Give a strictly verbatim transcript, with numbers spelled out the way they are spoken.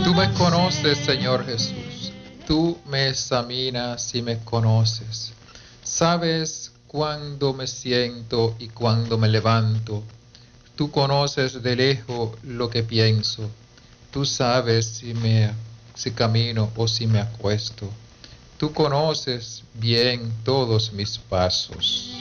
Tú me conoces, Señor Jesús. Tú me examinas y me conoces. Sabes cuándo me siento y cuándo me levanto. Tú conoces de lejos lo que pienso. Tú sabes si me si camino o si me acuesto. Tú conoces bien todos mis pasos.